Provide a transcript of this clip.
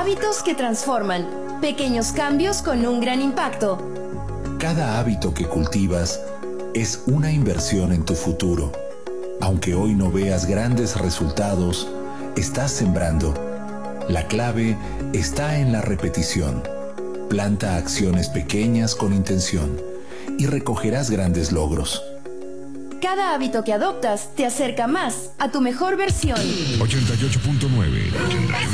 Hábitos que transforman. Pequeños cambios con un gran impacto. Cada hábito que cultivas es una inversión en tu futuro. Aunque hoy no veas grandes resultados, estás sembrando. La clave está en la repetición. Planta acciones pequeñas con intención y recogerás grandes logros. Cada hábito que adoptas te acerca más a tu mejor versión. 88.9